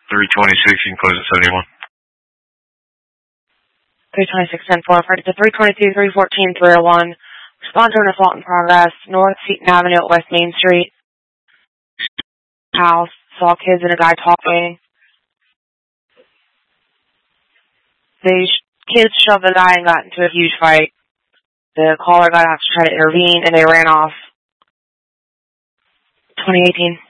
326, you can close at 71. 326, 10-4, referred to 322, 314, 301. Respond to an assault in progress, North Seaton Avenue at West Main Street. House, saw kids and a guy talking. Kids shoved the guy and got into a huge fight. The caller got out to try to intervene, and they ran off. 2018.